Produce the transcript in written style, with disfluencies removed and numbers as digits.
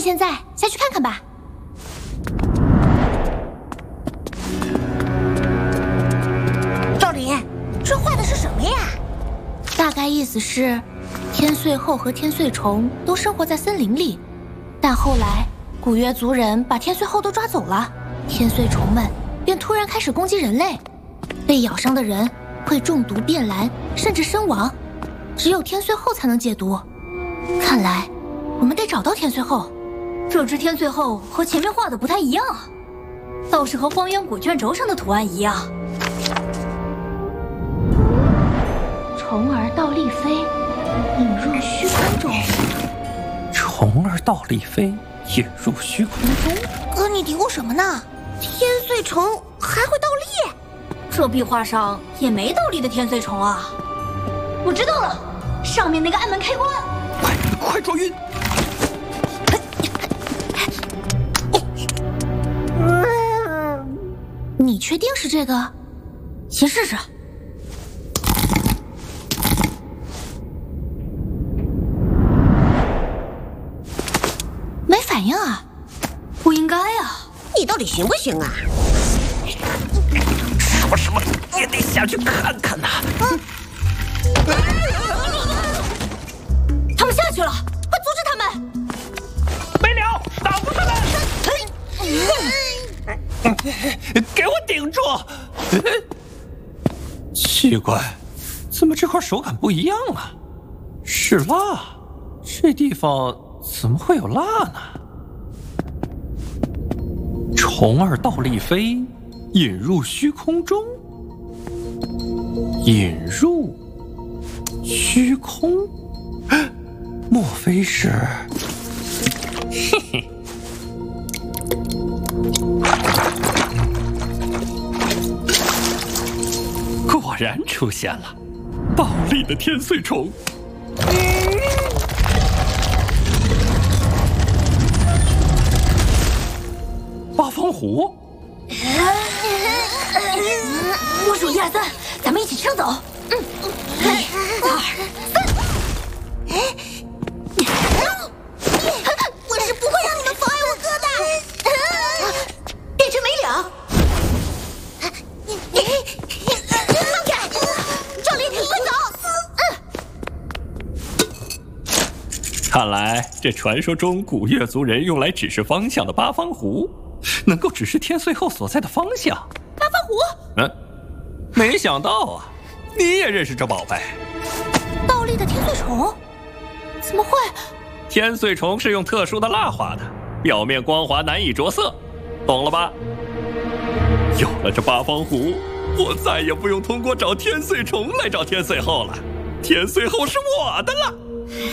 现在下去看看吧。 赵林，这画的是什么呀？ 大概意思是，天穗后和天穗虫都生活在森林里，但后来古月族人把天穗后都抓走了，天穗虫们便突然开始攻击人类，被咬伤的人会中毒变蓝，甚至身亡。只有天穗后才能解毒。看来我们得找到天穗后。 这只天穗后和前面画的不太一样，倒是和荒原古卷轴上的图案一样。 虫儿倒立飞，引入虚空中。 虫儿倒立飞，引入虚空中。 哥，你嘀咕什么呢？天穗虫还会倒立？ 这壁画上也没倒立的天穗虫啊！我知道了，上面那个暗门开关。 快抓晕！ 你确定是这个？ 先试试。 没反应啊！ 不应该啊！ 你到底行不行啊？ 什么也得下去看看呐！ 他们下去了，快阻止他们！ 没了，挡住他们！给我顶住！奇怪，怎么这块手感不一样啊？是蜡，这地方怎么会有蜡呢？虫儿倒立飞，引入虚空中。引入虚空，莫非是？嘿嘿。果然出现了，倒立的天穗虫。八方湖。 我数1、2、3，咱们一起上走。1、2、3。 我是不会让你们妨碍我哥的。 变成没了。 放开！赵林，快走！ 看来这传说中古月族人用来指示方向的八方湖，能够指示天穗后所在的方向。 八方湖。 没想到啊，你也认识这宝贝。 倒立的天穗虫？怎么会？ 天穗虫是用特殊的蜡画的，表面光滑难以着色，懂了吧？有了这八方湖，我再也不用通过找天穗虫来找天穗后了，天穗后是我的了。